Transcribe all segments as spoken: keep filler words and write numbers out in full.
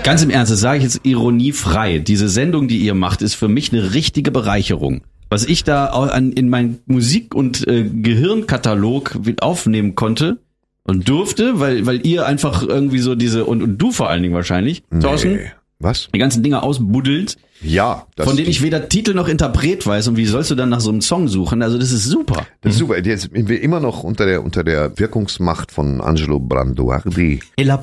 Ganz im Ernst, das sage ich jetzt ironiefrei. Diese Sendung, die ihr macht, ist für mich eine richtige Bereicherung. Was ich da an, in meinen Musik- und äh, Gehirnkatalog aufnehmen konnte und durfte, weil weil ihr einfach irgendwie so diese, und, und du vor allen Dingen wahrscheinlich, Thorsten, Nee. Was? die ganzen Dinger ausbuddelt, Ja. Das von denen ich weder Titel noch Interpret weiß, und wie sollst du dann nach so einem Song suchen? Also das ist super. Das ist super. Jetzt sind wir immer noch unter der unter der Wirkungsmacht von Angelo Branduardi. Ja.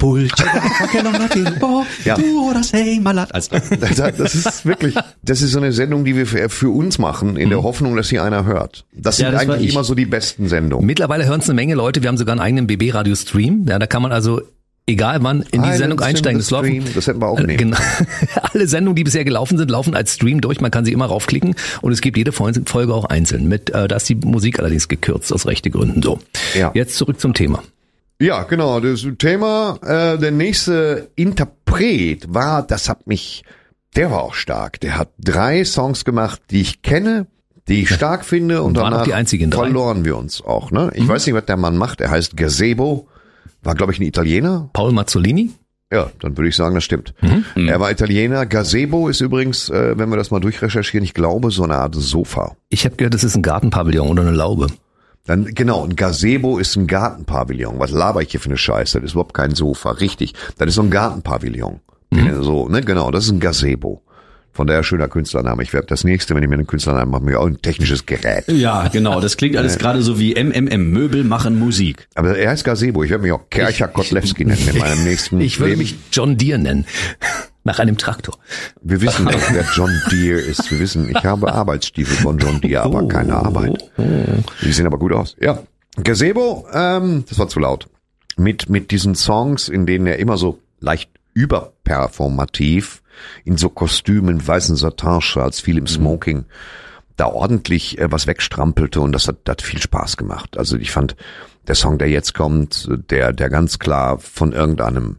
Das, das ist wirklich, das ist so eine Sendung, die wir für, für uns machen, in der Hoffnung, dass sie einer hört. Das Ja, sind das war eigentlich ich. immer so die besten Sendungen. Mittlerweile hören es eine Menge Leute. Wir haben sogar einen eigenen B B-Radio-Stream. Ja, da kann man also, egal wann, in die Islands Sendung in einsteigen. the Das laufen, Stream, das hätten wir auch nehmen. Genau. Alle Sendungen, die bisher gelaufen sind, laufen als Stream durch. Man kann sie immer raufklicken und es gibt jede Folge auch einzeln. Mit, äh, da ist die Musik allerdings gekürzt aus rechten Gründen. So. Ja. Jetzt zurück zum Thema. Ja, genau, das Thema, äh, der nächste Interpret war, das hat mich, der war auch stark. Der hat drei Songs gemacht, die ich kenne, die ich stark finde, und waren auch danach die einzigen drei. verloren wir uns auch. Ne? Ich mhm. weiß nicht, was der Mann macht. Er heißt Gazebo, war, glaube ich, ein Italiener. Paul Mazzolini? Ja, dann würde ich sagen, das stimmt. Mhm. Er war Italiener. Gazebo ist übrigens, äh, wenn wir das mal durchrecherchieren, ich glaube, so eine Art Sofa. Ich habe gehört, das ist ein Gartenpavillon oder eine Laube. Dann, genau, ein Gazebo ist ein Gartenpavillon. Was laber ich hier für eine Scheiße? Das ist überhaupt kein Sofa. Richtig. Das ist so ein Gartenpavillon. Mhm. So, ne, genau, das ist ein Gazebo. Von daher schöner Künstlername. Ich werde das nächste, wenn ich mir einen Künstlernamen mache, mir auch ein technisches Gerät. Ja, genau. Das klingt alles gerade so wie M M M. Möbel machen Musik. Aber er heißt Gazebo. Ich werde mich auch Kercher Kotlewski nennen in meinem nächsten Ich würde Leben. mich John Deere nennen. Nach einem Traktor. Wir wissen doch, wer John Deere ist. Wir wissen, ich habe Arbeitsstiefel von John Deere, aber keine Arbeit. Die sehen aber gut aus. Ja, Gazebo, ähm, das war zu laut. Mit mit diesen Songs, in denen er immer so leicht überperformativ in so Kostümen, weißen Satin-Shirts, viel im Smoking, da ordentlich äh, was wegstrampelte, und das hat, das hat viel Spaß gemacht. Also ich fand, der Song, der jetzt kommt, der der ganz klar von irgendeinem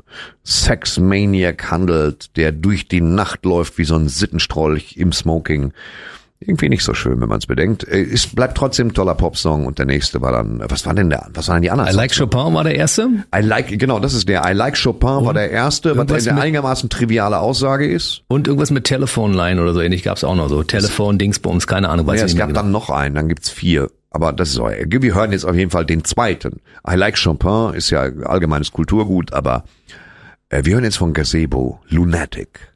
Sex-Maniac handelt, der durch die Nacht läuft wie so ein Sittenstrolch im Smoking. Irgendwie nicht so schön, wenn man es bedenkt. Es bleibt trotzdem ein toller Popsong, und der nächste war dann, was war denn der, was waren die anderen? I Like Chopin war der erste. I Like, genau, das ist der. I Like Chopin und war der erste, was eine einigermaßen triviale Aussage ist. Und irgendwas mit Telephone Line oder so ähnlich gab's auch noch so. Telefon, Dingsbums, keine Ahnung. Weiß Ja, ich es nicht gab genau. dann noch einen, dann gibt's vier. Aber das ist auch, wir hören jetzt auf jeden Fall den zweiten. I Like Chopin ist ja allgemeines Kulturgut, aber äh, wir hören jetzt von Gazebo, Lunatic.